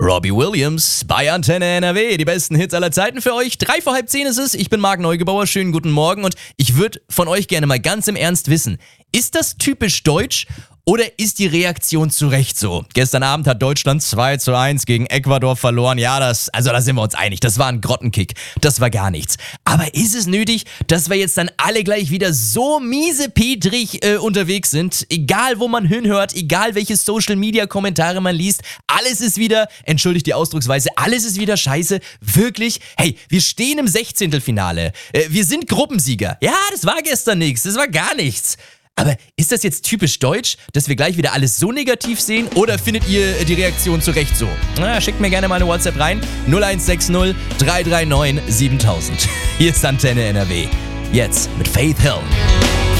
Robbie Williams bei Antenne NRW. Die besten Hits aller Zeiten für euch. 9:03 ist es. Ich bin Marc Neugebauer. Schönen guten Morgen. Und ich würde von euch gerne mal ganz im Ernst wissen, ist das typisch deutsch oder ist die Reaktion zu Recht so? Gestern Abend hat Deutschland 2:1 gegen Ecuador verloren. Ja, da sind wir uns einig. Das war ein Grottenkick. Das war gar nichts. Aber ist es nötig, dass wir jetzt dann alle gleich wieder so miesepetrig unterwegs sind? Egal, wo man hinhört, egal, welche Social-Media-Kommentare man liest, alles ist wieder, entschuldigt die Ausdrucksweise, alles ist wieder scheiße. Wirklich? Hey, wir stehen im 16. Wir sind Gruppensieger. Ja, das war gestern nichts. Das war gar nichts. Aber ist das jetzt typisch deutsch, dass wir gleich wieder alles so negativ sehen? Oder findet ihr die Reaktion zu Recht so? Na, schickt mir gerne mal eine WhatsApp rein. 0160 339 7000. Hier ist Antenne NRW. Jetzt mit Faith Hill.